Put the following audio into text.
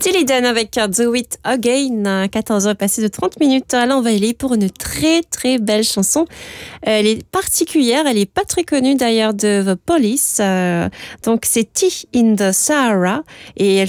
Steely Dan avec Do It Again, 14h passées de 30 minutes. Là, on va y aller pour une très très belle chanson. Elle est particulière, elle est pas très connue d'ailleurs de The Police. Donc c'est Tea in the Sahara et elle